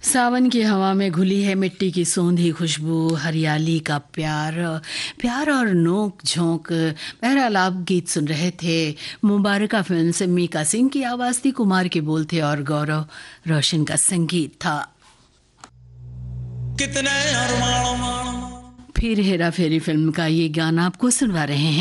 सावन की हवा में घुली है मिट्टी की सौंधी खुशबू, हरियाली का प्यार प्यार और नोक झोंक। बहरहाल आप गीत सुन रहे थे मुबारका फिल्म से। मीका सिंह की आवाज़ थी, कुमार के बोल थे और गौरव रोशन का संगीत था। कितने अरमान फिर हेरा फेरी फिल्म का ये गाना आपको सुनवा रहे हैं।